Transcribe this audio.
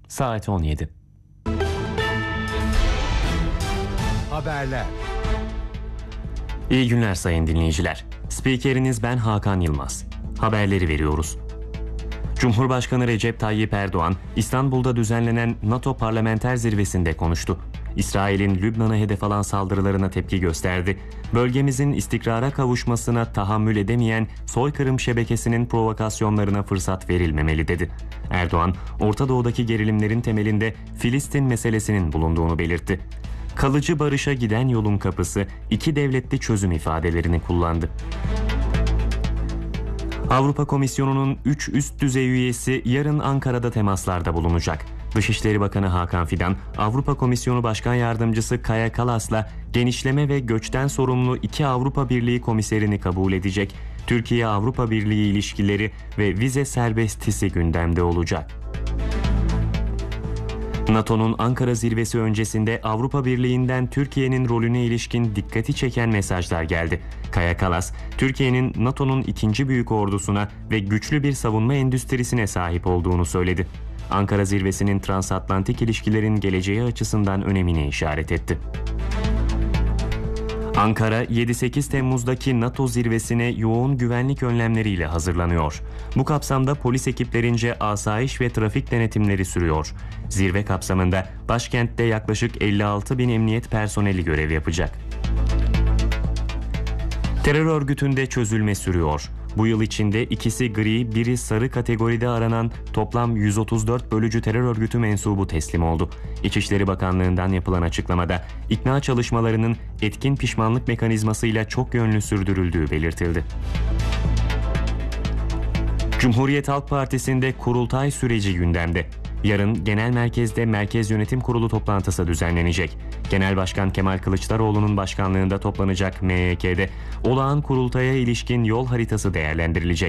Saat 17. Haberler. İyi günler sayın dinleyiciler. Spikeriniz ben Hakan Yılmaz. Haberleri veriyoruz. Cumhurbaşkanı Recep Tayyip Erdoğan, İstanbul'da düzenlenen NATO Parlamenter Zirvesi'nde konuştu. İsrail'in Lübnan'a hedef alan saldırılarına tepki gösterdi. Bölgemizin istikrara kavuşmasına tahammül edemeyen soykırım şebekesinin provokasyonlarına fırsat verilmemeli dedi. Erdoğan, Orta Doğu'daki gerilimlerin temelinde Filistin meselesinin bulunduğunu belirtti. Kalıcı barışa giden yolun kapısı, iki devletli çözüm ifadelerini kullandı. Avrupa Komisyonu'nun 3 üst düzey üyesi yarın Ankara'da temaslarda bulunacak. Dışişleri Bakanı Hakan Fidan, Avrupa Komisyonu Başkan Yardımcısı Kaja Kallas'la genişleme ve göçten sorumlu 2 Avrupa Birliği komiserini kabul edecek. Türkiye-Avrupa Birliği ilişkileri ve vize serbestisi gündemde olacak. NATO'nun Ankara zirvesi öncesinde Avrupa Birliği'nden Türkiye'nin rolüne ilişkin dikkati çeken mesajlar geldi. Kaja Kallas, Türkiye'nin NATO'nun ikinci büyük ordusuna ve güçlü bir savunma endüstrisine sahip olduğunu söyledi. Ankara zirvesinin transatlantik ilişkilerin geleceği açısından önemini işaret etti. Ankara, 7-8 Temmuz'daki NATO zirvesine yoğun güvenlik önlemleriyle hazırlanıyor. Bu kapsamda polis ekiplerince asayiş ve trafik denetimleri sürüyor. Zirve kapsamında başkentte yaklaşık 56 bin emniyet personeli görev yapacak. Terör örgütünde çözülme sürüyor. Bu yıl içinde ikisi gri, biri sarı kategoride aranan toplam 134 bölücü terör örgütü mensubu teslim oldu. İçişleri Bakanlığı'ndan yapılan açıklamada ikna çalışmalarının etkin pişmanlık mekanizmasıyla çok yönlü sürdürüldüğü belirtildi. Cumhuriyet Halk Partisi'nde kurultay süreci gündemde. Yarın genel merkezde Merkez Yönetim Kurulu toplantısı düzenlenecek. Genel Başkan Kemal Kılıçdaroğlu'nun başkanlığında toplanacak MYK'de olağan kurultaya ilişkin yol haritası değerlendirilecek.